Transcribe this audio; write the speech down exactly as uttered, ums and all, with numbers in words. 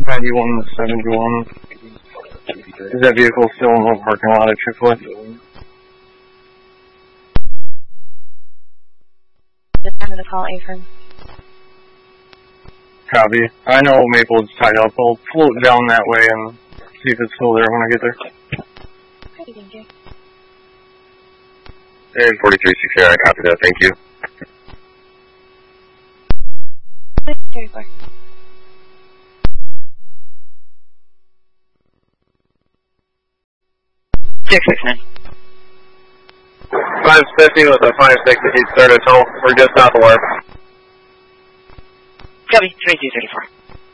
ninety-one seventy-one. Is that vehicle still in the parking lot at Chick-fil-A? The time of the call, Affirm. Copy. I know Maple's tied up. I'll float down that way and see if it's still there when I get there. Okay, thank you. And forty-three sixty-nine, copy that, thank you. thirty-four. six six nine. five fifty with a five sixty, start at toll. We're just south of Warp. Copy, three two thirty-four.